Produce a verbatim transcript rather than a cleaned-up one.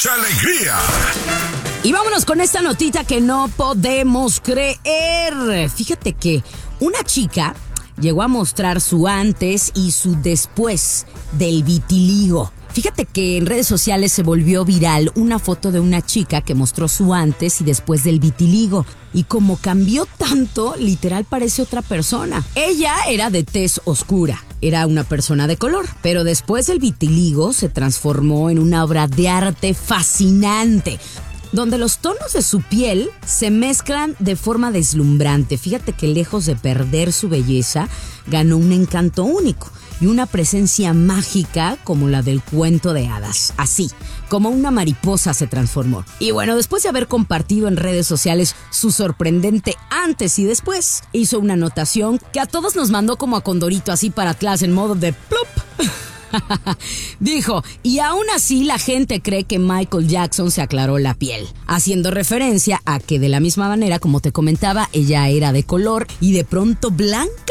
¡Mucha alegría! Y vámonos con esta notita que no podemos creer. Fíjate que una chica llegó a mostrar su antes y su después del vitiligo. Fíjate que en redes sociales se volvió viral una foto de una chica que mostró su antes y después del vitiligo. Y como cambió tanto, literal parece otra persona. Ella era de tez oscura, era una persona de color, pero después del vitiligo se transformó en una obra de arte fascinante, donde los tonos de su piel se mezclan de forma deslumbrante. Fíjate que lejos de perder su belleza, ganó un encanto único y una presencia mágica como la del cuento de hadas. Así, como una mariposa se transformó. Y bueno, después de haber compartido en redes sociales su sorprendente antes y después, hizo una anotación que a todos nos mandó como a Condorito, así para atrás en modo de plop. Dijo, y aún así la gente cree que Michael Jackson se aclaró la piel, haciendo referencia a que de la misma manera, como te comentaba, ella era de color y de pronto blanca